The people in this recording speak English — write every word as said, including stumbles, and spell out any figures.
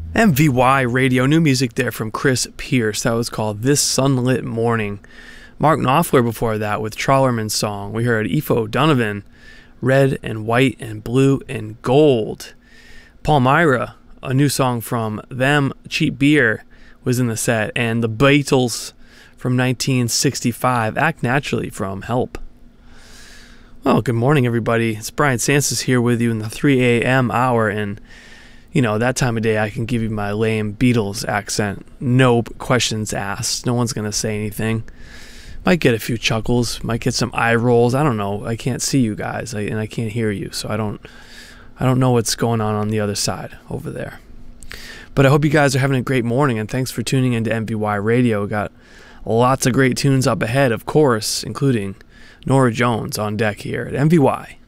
M V Y Radio, new music there from Chris Pierce. That was called This Sunlit Morning. Mark Knopfler before that with Trawlerman's song. We heard Aoife O'Donovan, Red and White and Blue and Gold. Palmyra, a new song from them, Cheap Beer, was in the set. And the Beatles from nineteen sixty-five, Act Naturally from Help. Well, good morning, everybody. It's Brian Sansis here with you in the three a.m. hour, and you know, that time of day I can give you my lame Beatles accent. No questions asked. No one's going to say anything. Might get a few chuckles. Might get some eye rolls. I don't know. I can't see you guys, I, and I can't hear you, so I don't I don't know what's going on on the other side over there. But I hope you guys are having a great morning, and thanks for tuning into M V Y Radio. We got lots of great tunes up ahead, of course, including Norah Jones on deck here at M V Y.